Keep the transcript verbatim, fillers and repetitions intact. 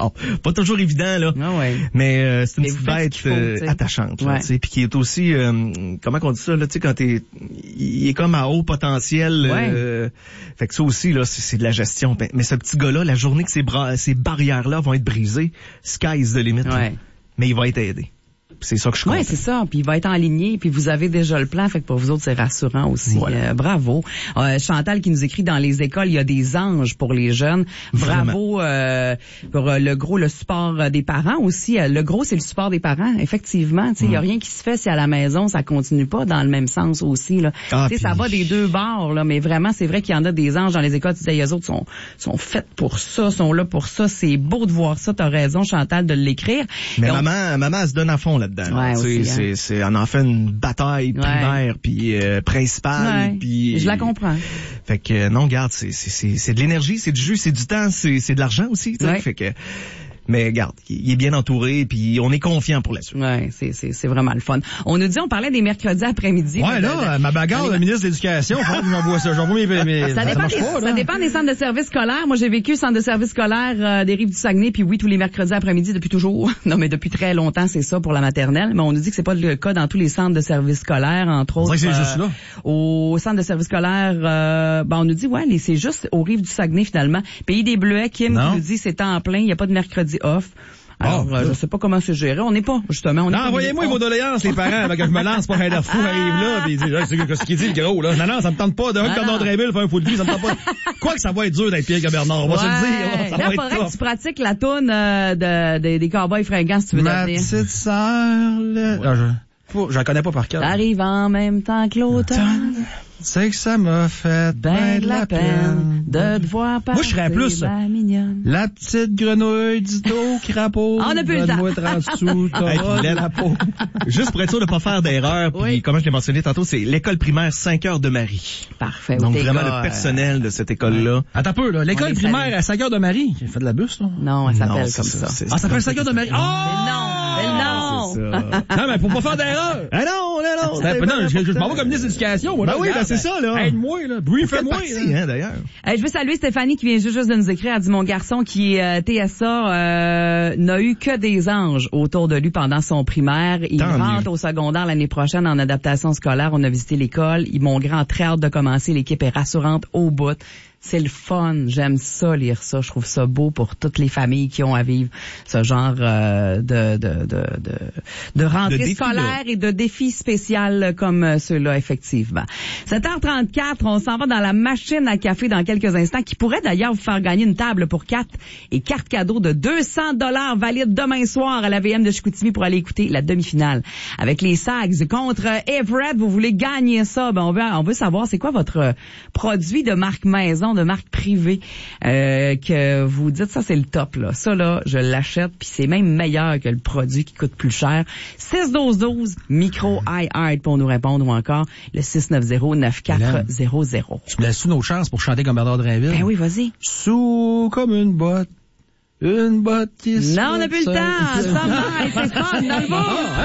bon, pas toujours évident, là. Ah ouais. Mais euh, c'est une Mais petite vous faites bête ce qu'il faut, euh, tu sais. attachante, là, Ouais. tu sais, puis qui est aussi, euh, comment qu'on dit ça, là, tu sais, quand t'es, il est comme à haut potentiel. Ouais. Euh, fait que ça aussi, là, c'est, c'est de la gestion. Mais ce petit gars-là, la journée que ces, bras, ces barrières-là vont être brisées, sky's the limit. Ouais. Là. Mais il va être aidé. C'est ça que je comprends. Oui, c'est ça. Puis il va être en ligne, puis vous avez déjà le plan. Fait que pour vous autres, c'est rassurant aussi. Voilà. Euh, bravo. Euh, Chantal qui nous écrit dans les écoles, il y a des anges pour les jeunes. Bravo euh, pour euh, le gros, le support euh, des parents aussi. Euh, le gros, c'est le support des parents. Effectivement, tu sais, il mm. y a rien qui se fait si à la maison ça continue pas dans le même sens aussi. Là, ah, tu sais, ça va des deux bords. Là, mais vraiment, c'est vrai qu'il y en a des anges dans les écoles. Tu disais, les autres sont sont faites pour ça, sont là pour ça. C'est beau de voir ça. T'as raison, Chantal, de l'écrire. Mais on... maman, maman, elle se donne à fond là-dedans. Ouais, là. aussi, c'est, hein. c'est, c'est, on en fait une bataille primaire, ouais. puis euh, principale, ouais. puis. Je la comprends. Fait que non, regarde, c'est, c'est, c'est, c'est de l'énergie, c'est du jus, c'est du temps, c'est, c'est de l'argent aussi. Ouais. Fait que. Mais regarde, il est bien entouré, puis on est confiant pour la suite. Ouais, c'est c'est c'est vraiment le fun. On nous dit, on parlait des mercredis après-midi. Ouais, là, de, de, ma bagarre, le ministre de l'Éducation, faut que j'envoie ça. J'envoie mes, mes, ça, dépend des, pas, ça dépend des centres de services scolaires. Moi, j'ai vécu centre de services scolaires euh, des Rives du Saguenay, puis oui, tous les mercredis après-midi depuis toujours. Non, mais depuis très longtemps, c'est ça pour la maternelle. Mais on nous dit que c'est pas le cas dans tous les centres de services scolaires, entre autres. C'est euh, juste là. Au centre de services scolaires, euh, ben on nous dit, ouais, c'est juste aux Rives du Saguenay finalement. Pays des Bleuets, Kim qui nous dit, c'est temps plein, il y a pas de mercredi off. Alors, oh, euh, je sais pas comment c'est géré. On n'est pas, justement. On non, est envoyez-moi vos doléances, les parents, avec que je me lance pas un air fou arrive là, pis c'est ce qu'il dit, le gros, là. Non, non, ça me tente pas. D'un ah Bernard Drinville fait un fou de vie, ça me tente pas. Quoi que ça va être dur d'être pire que Bernard, on va ouais. se le dire. Ça là, va faudrait être que tu pratiques la toune euh, de, de, des cowboys fringants, si tu veux Ma devenir. Ma petite sœur, là. Ouais. Ah, je, je la connais pas par cœur. T'arrives en même temps que l'automne. C'est que ça m'a fait ben de la peine de te voir passer. Moi, je serais plus ma mignonne. La petite grenouille du dos crapaud. On a plus le temps. trente sous, t'auras de la peau. Juste pour être sûr de pas faire d'erreur, puis oui. comme je l'ai mentionné tantôt, c'est l'école primaire cinq heures de Marie. Parfait. Donc vraiment gars, le personnel euh... de cette école-là. Attends un peu, là. L'école primaire à cinq heures de Marie. J'ai fait de la bus, là. Non, elle s'appelle non, comme ça. ça. C'est, ah, ça s'appelle cinq heures de Marie. Oh! Mais non! Mais non! C'est ça. Non, mais pour pas faire d'erreur. Ah non, non, non. C'est non, je, je m'en vais comme ministre d'éducation, moi. Ben oui, ben c'est ça, là. Aide-moi, là. Briefez-moi, là. Hein, d'ailleurs. Euh, je veux saluer Stéphanie qui vient juste, juste de nous écrire. Elle dit, mon garçon qui est euh, T S A euh, n'a eu que des anges autour de lui pendant son primaire. Il Tant rentre mieux. au secondaire l'année prochaine en adaptation scolaire. On a visité l'école. Mon grand très hâte de commencer. L'équipe est rassurante au bout. C'est le fun. J'aime ça, lire ça. Je trouve ça beau pour toutes les familles qui ont à vivre ce genre euh, de, de, de, de, de rentrée de scolaire et de défis spéciaux comme ceux-là, effectivement. sept heures trente-quatre, on s'en va dans la machine à café dans quelques instants, qui pourrait d'ailleurs vous faire gagner une table pour quatre et carte cadeau de deux cents dollars valide demain soir à la V M de Chicoutimi pour aller écouter la demi-finale. Avec les Sags contre Everett, vous voulez gagner ça. Ben, on veut, on veut savoir c'est quoi votre produit de marque maison, de marque privée, euh, que vous dites ça c'est le top là. Ça là, je l'achète puis c'est même meilleur que le produit qui coûte plus cher. six douze douze micro iHeart pour nous répondre ou encore le six neuf zéro neuf quatre zéro zéro. Tu me laisses sous nos chances pour chanter comme Bernard Drinville. Ben oui, vas-y. Sous comme une botte. Une botte qui se Non, on n'a plus le temps. Ça va, c'est fun. Dans le